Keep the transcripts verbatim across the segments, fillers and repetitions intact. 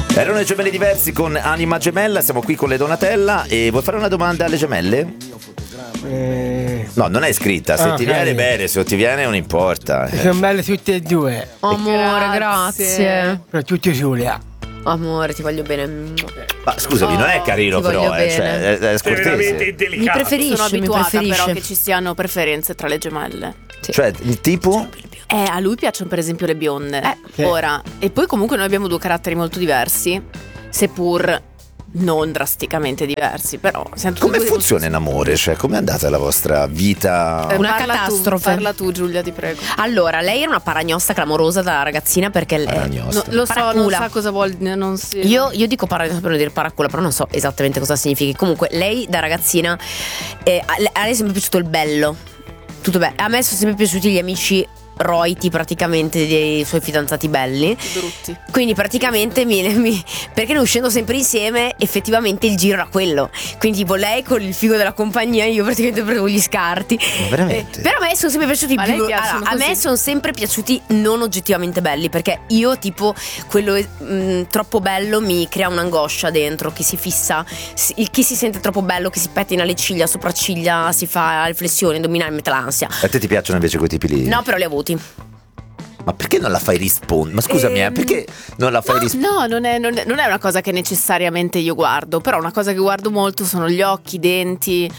Erano i gemelli diversi con Anima Gemella, siamo qui con le Donatella e vuoi fare una domanda alle gemelle? Eh... No, non è scritta, se ah, ti okay. viene bene, se non ti viene non importa. Sono belle tutte e due. Amore, grazie. Soprattutto Giulia. Amore, ti voglio bene. Ma scusami, oh, non è carino però, eh, cioè, è, è veramente delicato. Mi preferisce, Sono abituata mi preferisce. però che ci siano preferenze tra le gemelle. Sì. Cioè, il tipo? Eh, a lui piacciono per esempio le bionde. Eh, sì. Ora, e poi comunque noi abbiamo due caratteri molto diversi, seppur non drasticamente diversi, però siamo tutti Come due funziona in amore? Cioè, com'è andata la vostra vita? Eh, Una parla catastrofe. Tu, parla tu, Giulia, ti prego. Allora, lei era una paragnosta clamorosa da ragazzina perché lei... Paragnosta. No, lo so, non Paracula. sa cosa vuol non si... Io, io dico paragnosta per non dire paracula, però non so esattamente cosa significhi. Comunque, lei da ragazzina, eh, a lei a lei è sempre piaciuto il bello. Tutto bello. A me sono sempre piaciuti gli amici roiti praticamente dei suoi fidanzati belli, brutti. quindi praticamente mi, mi, perché noi uscendo sempre insieme effettivamente il giro era quello, quindi tipo lei con il figo della compagnia, io praticamente prendevo gli scarti. Ma veramente? Eh, però a me sono sempre piaciuti Ma a lei più piacciono allora, a me così? sono sempre piaciuti non oggettivamente belli, perché io tipo quello mh, troppo bello mi crea un'angoscia dentro che si fissa, si, chi si sente troppo bello che si pettina le ciglia, sopracciglia, si fa riflessioni addominali, mette l'ansia. A te ti piacciono invece quei tipi lì? No, però li ho avuti. Ma perché non la fai rispondere? Ma scusami, Ehm, eh, perché non la fai No, rispondere? no, non è, non, è, non è una cosa che necessariamente io guardo, però una cosa che guardo molto sono gli occhi, i denti,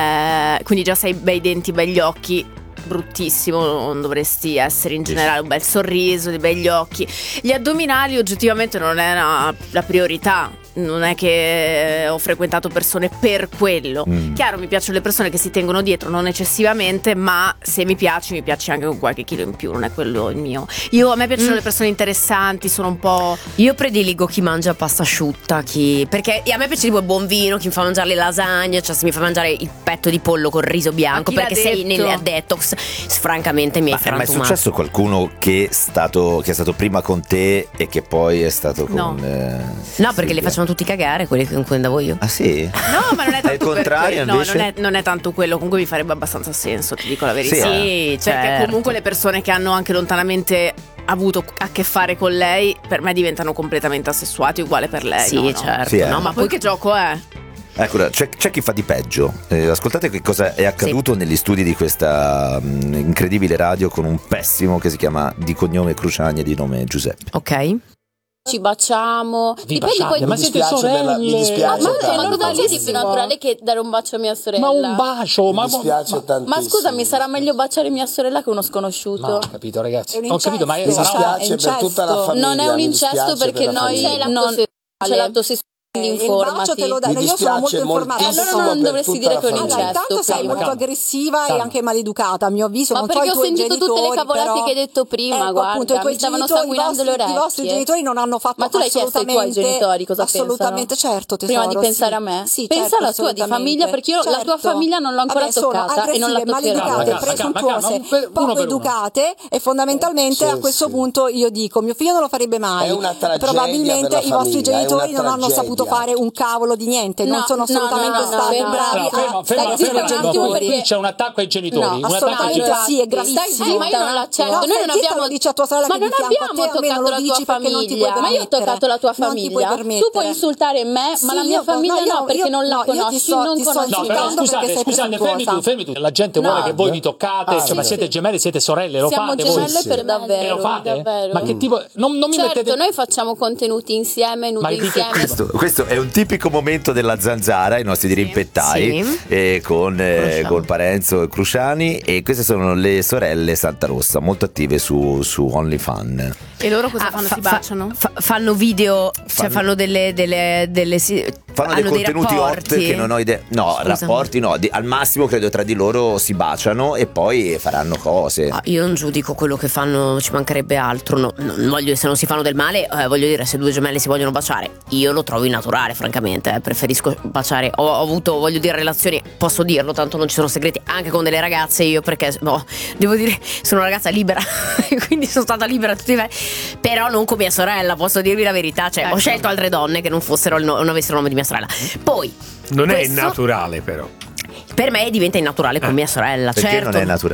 eh, quindi già sei bei denti, begli occhi, bruttissimo, non dovresti essere in generale, un bel sorriso, dei begli occhi. Gli addominali oggettivamente non è una, la priorità. Non è che ho frequentato persone per quello. Mm. Chiaro, mi piacciono le persone che si tengono dietro, non eccessivamente, ma se mi piaci, mi piaci anche con qualche chilo in più, non è quello il mio. Io, a me piacciono Mm. le persone interessanti, sono un po'... Io prediligo chi mangia pasta asciutta, chi... perché a me piace tipo il buon vino, chi mi fa mangiare le lasagne, cioè se mi fa mangiare il petto di pollo col riso bianco, Ma chi perché l'ha sei detto? nel detox, francamente mi hai Ma è mai frantumato. successo qualcuno che è stato che è stato prima con te e che poi è stato con No. eh, No, perché Silvia? li facciano tutti cagare quelli con cui andavo io. Ah sì? No, ma non è tanto È il contrario, per quello. invece? No, non è, non è tanto quello, comunque mi farebbe abbastanza senso, ti dico la verità. Sì, Sì, Perché certo. comunque le persone che hanno anche lontanamente avuto a che fare con lei, per me diventano completamente asessuati, uguale per lei. Sì, no, no. certo. Sì, eh. No, Ma poi che gioco è? Ecco, c'è, c'è chi fa di peggio. Eh, ascoltate che cosa è accaduto negli studi di questa mh, incredibile radio con un pessimo che si chiama di cognome Cruciani e di nome Giuseppe. Ok. Ci baciamo. Vi Dipende baciate, poi. ma siete sorelle? Ma, Mi dispiace ma, tanto. ma cosa c'è di più naturale che dare un bacio a mia sorella? Ma un bacio, ma, Mi dispiace ma, tantissimo. Ma scusami, sarà meglio baciare mia sorella che uno sconosciuto? ma ho capito, ragazzi. È un Ho capito, ma Mi sarà dispiace per tutta la famiglia. Non è un mi incesto dispiace perché per la noi famiglia. non c'è l'atto sessuale, Il bacio informati. te lo dai, Mi io sono molto dispiace informata. E allora moltissimo non per dovresti tutta dire la che è un famiglia. Allora, incesto. intanto sei Calma, molto calma. aggressiva Calma. e anche maleducata, a mio avviso. Ma non perché so i ho tuoi sentito tutte le genitori, cavolate però- che hai detto prima, ecco, guarda, appunto, i tuoi mi stavano genitori, sanguinando i le vostri, I vostri orecchie. genitori non hanno fatto Ma tu l'hai chiesto ai tuoi assolutamente- genitori cosa assolutamente, pensano? certo, tesoro, Prima di pensare sì. a me? Sì, Pensa certo, alla tua di assolutamente. famiglia, perché io la tua Certo. famiglia non l'ho ancora Vabbè, sono toccata e non la aggressive, toccherò. maleducate, Calma, calma, presuntuose, calma, uno poco per uno. educate e fondamentalmente Sì, a questo sì. punto io dico mio figlio non lo farebbe mai. È una tragedia Probabilmente per la i vostri famiglia, è genitori una non hanno tragedia. saputo fare un cavolo di niente, non No, sono no, assolutamente no, no, stati no, bravi no, a ferma, ferma, stare zitta con i un attimo, genitori. perché- Qui c'è un attacco ai genitori. No, un attacco ai assolutamente genitori. sì, è gravissimo. Stai zitta, ma io non l'accetto. No, Noi stai non zitta, abbiamo lo dici a tua sorella Ma che non di fianco a abbiamo te, almeno toccato lo la dici tua perché non ti puoi famiglia. Ma io ho permettere. toccato la tua Non ti puoi famiglia. permettere. Tu puoi insultare me, ma Sì, la mia io- famiglia no, io- no, perché io- non la no, io ti conosci, sto- non ti sto conosci. No, però insultando scusate, perché sei scusate, fermi tu, presuntuosa. fermi tu. La gente No. vuole che voi vi toccate, Ah, cioè, sì, ma sì. siete gemelle, siete sorelle, lo Siamo fate voi? gemelle Sì, per sì. davvero. E lo fate? davvero. Ma che tipo non, non mi Certo, mettete noi facciamo contenuti insieme, Ma nudi di che insieme. Questo, questo è un tipico momento della zanzara, i nostri dirimpettai, Sì. eh, con, eh, Conosciamo. con Parenzo e Cruciani, e queste sono le sorelle Santarossa, molto attive su, su OnlyFans. E loro cosa Ah, fanno? fa- si fa- baciano? fa- fanno video, Fanno- cioè fanno delle, delle, delle sì, Fanno hanno dei contenuti hot rapporti. che non ho idea. No, Scusa. rapporti no, di- al massimo credo tra di loro si baciano e poi faranno cose. Ah, io non giudico quello che fanno, ci mancherebbe altro. No, non voglio, se non si fanno del male, eh, voglio dire, se due gemelle si vogliono baciare, io lo trovo innaturale, francamente. eh, preferisco baciare. Ho, ho avuto, voglio dire, relazioni, posso dirlo, tanto non ci sono segreti, anche con delle ragazze. Io, perché no, devo dire, sono una ragazza libera, quindi sono stata libera a tutti i livelli. Però non come mia sorella, posso dirvi la verità. Cioè, Ecco. ho scelto altre donne che non fossero il no- non avessero il nome di mia sorella. Poi Non è questo, naturale però. per me diventa innaturale con mia sorella. Perché certo. non è naturale?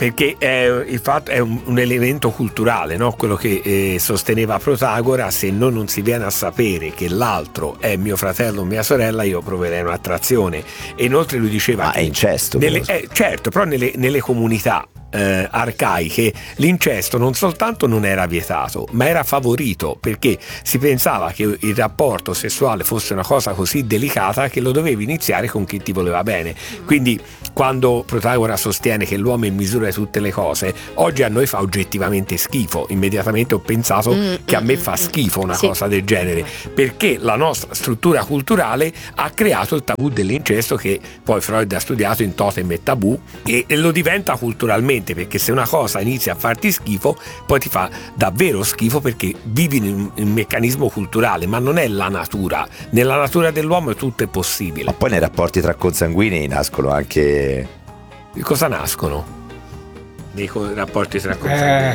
perché è, il fatto è un, un elemento culturale, no? Quello che eh, sosteneva Protagora: se noi non si viene a sapere che l'altro è mio fratello o mia sorella, io proverei un'attrazione. E inoltre lui diceva Ma che è incesto, nelle, però. eh, certo, però nelle, nelle comunità Eh, arcaiche l'incesto non soltanto non era vietato, ma era favorito, perché si pensava che il rapporto sessuale fosse una cosa così delicata che lo dovevi iniziare con chi ti voleva bene. Quindi quando Protagora sostiene che l'uomo è in misura di tutte le cose, oggi a noi fa oggettivamente schifo. Immediatamente ho pensato Mm, che a me mm, fa mm. schifo una Sì. cosa del genere, perché la nostra struttura culturale ha creato il tabù dell'incesto, che poi Freud ha studiato in Totem e Tabù, e, e lo diventa culturalmente, perché se una cosa inizia a farti schifo poi ti fa davvero schifo, perché vivi in un, in un meccanismo culturale, ma non è la natura. Nella natura dell'uomo tutto è possibile. Ma poi nei rapporti tra consanguinei nascono anche... Di cosa nascono? Nei co- rapporti tra Eh, consanguinei?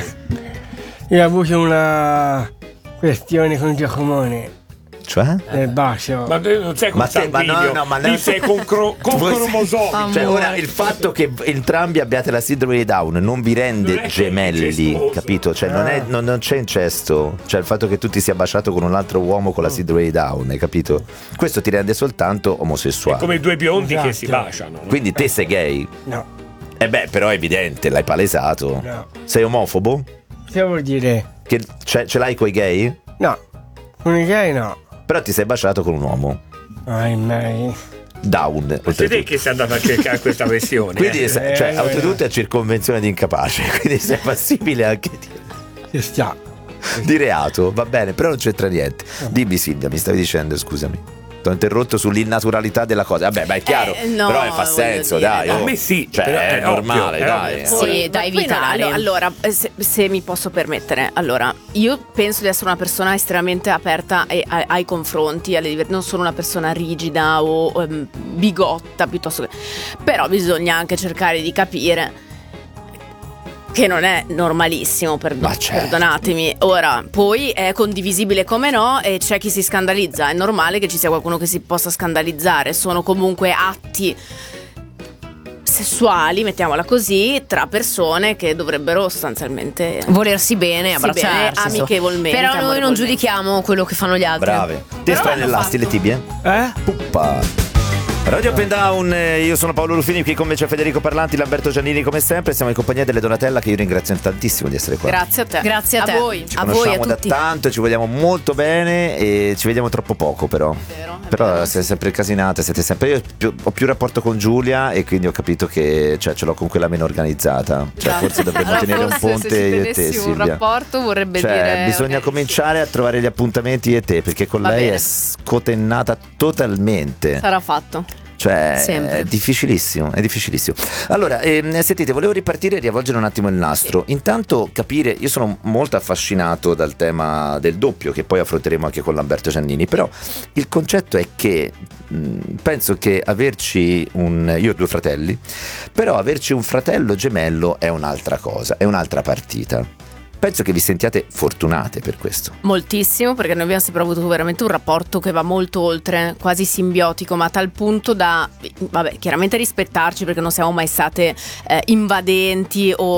io ho avuto una questione con Giacomone Cioè? del bacio. Ma te non sei Ma te- ma no, consanguineo, no, ma lì non- sei con, cro- con Voi- cromosomi. Cioè, ora il fatto che entrambi abbiate la sindrome di Down non vi rende Non è che è gemelli, incestuoso. capito? Cioè, non, è, non, non c'è incesto. Cioè, il fatto che tu ti sia baciato con un altro uomo con la sindrome di Down, hai capito? Questo ti rende soltanto omosessuale. Come due biondi Esatto. che si baciano, no? Quindi te sei gay? No, Eh beh, però è evidente, l'hai palesato. no. Sei omofobo? Che vuol dire? Che ce, ce l'hai coi gay? No, con i gay no. Però ti sei baciato con un uomo. Ai mai. Down. Siete oltretutto. che sei andato a cercare questa questione? Quindi, eh? se- cioè, Eh, oltretutto è circonvenzione di incapace, quindi sei passibile anche di, Ci sta. di reato, va bene, però non c'entra niente. Dimmi Silvia, mi stavi dicendo, scusami. Ti ho interrotto sull'innaturalità della cosa. Vabbè, ma è chiaro, Eh, no, però fa voglio senso, dire, dai. A oh. me sì, Cioè, però è è normale, ovvio, dai. però- Sì, Poi- da poi no, evitare. allo- allora, eh, se, se mi posso permettere, allora, io penso di essere una persona estremamente aperta ai, ai- ai confronti, alle diver- non sono una persona rigida o ehm, bigotta, piuttosto che... Però bisogna anche cercare di capire che non è normalissimo, perdo- Ma certo. perdonatemi. Ora, poi è condivisibile come no, e c'è chi si scandalizza, è normale che ci sia qualcuno che si possa scandalizzare, sono comunque atti sessuali, mettiamola così, tra persone che dovrebbero sostanzialmente Volersi bene, Sì, abbracciarsi. bene, insomma. amichevolmente, Però noi non amorevolmente. giudichiamo quello che fanno gli altri. Brave. Te Però stranellasti l'hanno le tibie? Eh? Puppa. Radio Up and Down, eh, io sono Paolo Ruffini, qui con me c'è Federico Parlanti, Lamberto Giannini come sempre, siamo in compagnia delle Donatella, che io ringrazio tantissimo di essere qua. Grazie a te. Grazie a te. voi. Ci A voi, conosciamo a da tutti. tanto, ci vogliamo molto bene e ci vediamo troppo poco però. Vero, è Però vero. siete sempre casinate, siete sempre. Io più- ho più rapporto con Giulia e quindi ho capito che cioè, ce l'ho con quella meno organizzata. Cioè, forse dovremmo Allora, tenere un forse ponte se ci io e te, tenessi un Silvia. rapporto vorrebbe Cioè, dire bisogna ok. cominciare a trovare gli appuntamenti io e te, perché con Va lei bene. è scotennata totalmente. Sarà fatto. Cioè, Sempre. è difficilissimo, è difficilissimo. Allora, ehm, sentite, volevo ripartire e riavvolgere un attimo il nastro. Intanto capire, io sono molto affascinato dal tema del doppio, che poi affronteremo anche con Lamberto Giannini, però il concetto è che mh, penso che averci un... io ho due fratelli, però averci un fratello gemello è un'altra cosa, è un'altra partita. Penso che vi sentiate fortunate per questo. Moltissimo, perché noi abbiamo sempre avuto veramente un rapporto che va molto oltre, quasi simbiotico, ma a tal punto da, vabbè, chiaramente rispettarci, perché non siamo mai state eh, invadenti o,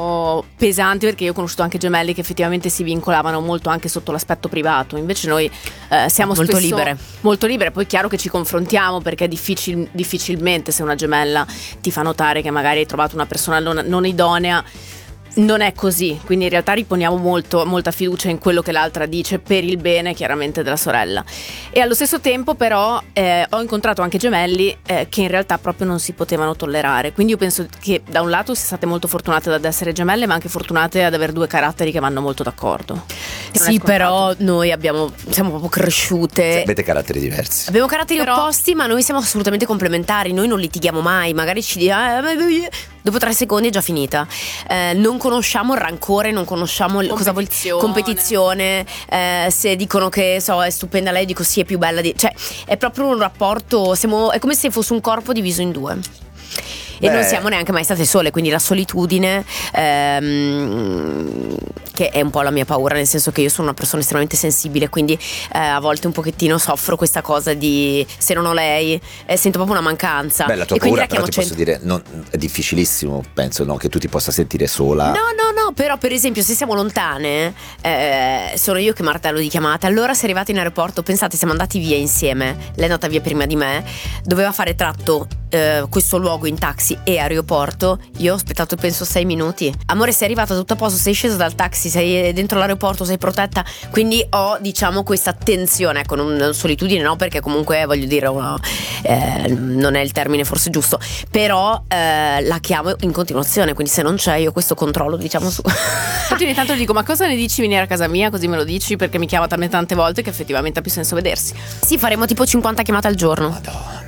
o pesanti, perché io ho conosciuto anche gemelli che effettivamente si vincolavano molto anche sotto l'aspetto privato. Invece noi eh, siamo Molto spesso libere. molto libere. Poi è chiaro che ci confrontiamo, perché è difficil- difficilmente se una gemella ti fa notare che magari hai trovato una persona non, non idonea. Non è così, quindi in realtà riponiamo molto, molta fiducia in quello che l'altra dice, per il bene chiaramente della sorella. E allo stesso tempo però eh, ho incontrato anche gemelli eh, che in realtà proprio non si potevano tollerare, quindi io penso che da un lato siete state molto fortunate ad essere gemelle, ma anche fortunate ad avere due caratteri che vanno molto d'accordo. Che non è Sì, scontato. però noi abbiamo, siamo proprio cresciute. Avete caratteri diversi. Abbiamo caratteri Però- opposti, ma noi siamo assolutamente complementari. Noi non litighiamo mai. Magari ci diamo. Dopo tre secondi è già finita. Eh, non conosciamo il rancore, non conosciamo il, cosa vuol Competizione. competizione. Eh, se dicono che so, è stupenda lei, dico sì, è più bella di. Cioè, è proprio un rapporto. Siamo, è come se fosse un corpo diviso in due. e Beh. non siamo neanche mai state sole, quindi la solitudine ehm, che è un po' la mia paura, nel senso che io sono una persona estremamente sensibile, quindi eh, a volte un pochettino soffro questa cosa di se non ho lei eh, sento proprio una mancanza. Beh, la tua e quindi paura la però chiamo ti posso cento- dire non, è difficilissimo, penso, no, che tu ti possa sentire sola. No, no, no, però per esempio se siamo lontane, eh, sono io che martello di chiamate. Allora sei arrivata in aeroporto, pensate, siamo andati via insieme, lei è andata via prima di me, doveva fare tratto eh, questo luogo in taxi e aeroporto, io ho aspettato penso sei minuti. Amore, sei arrivata tutto a posto, sei scesa dal taxi, sei dentro l'aeroporto, sei protetta, quindi ho diciamo questa tensione, ecco, non, non solitudine no, perché comunque voglio dire uno, eh, non è il termine forse giusto, però eh, la chiamo in continuazione, quindi se non c'è io questo controllo diciamo su. Infatti ogni tanto dico, ma cosa ne dici venire a casa mia, così me lo dici, perché mi chiama talmente tante volte che effettivamente ha più senso vedersi. Sì, faremo tipo cinquanta chiamate al giorno. Madonna.